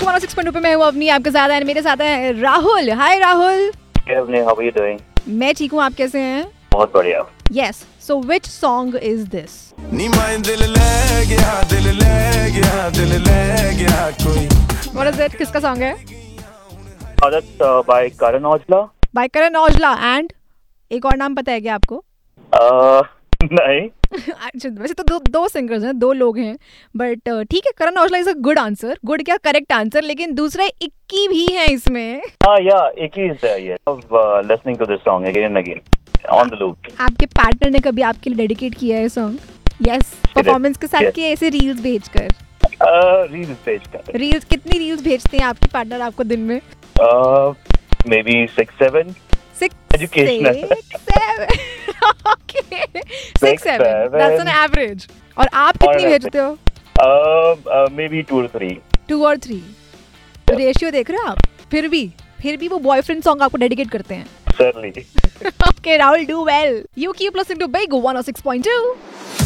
Big 106.2 पे मैं हूँ अपनी आपके साथ है, मेरे साथ है राहुल। हाय Rahul. How are you doing? मैं ठीक हूँ, आप कैसे हैं? बहुत बढ़िया। Yes, so which song is this? What is it? किसका सॉन्ग है? That's by Karan Aujla. Bye Karan Aujla. And एक और नाम पता है क्या आपको? नहीं। अच्छा, वैसे तो दो सिंगर्स हैं, दो लोग हैं, बट ठीक है, Karan Aujla is a good answer. Good क्या, करेक्ट आंसर। लेकिन दूसरा इक्की भी है इसमें। Yeah, Iki is there. Yes. Of listening to this song again and again on the loop. आपके पार्टनर ने कभी आपके लिए डेडिकेट किया है सॉन्ग? यस, परफॉर्मेंस के साथ Yes. किए, ऐसे रील्स भेजकर? Reels page का। रील्स कितनी रील्स भेजते हैं आपके पार्टनर आपको दिन में? Maybe 6-7. 6 Educational. 7 okay, 6-7 that's an average. और आप On कितनी an भेजते हो? Maybe 2 or 3. 2 और 3 रेशियो देख रहे हो आप? फिर भी वो बॉयफ्रेंड सॉन्ग आपको डेडिकेट करते हैं। Certainly. Okay, Rahul, do well. You keep listening to Big 106.2.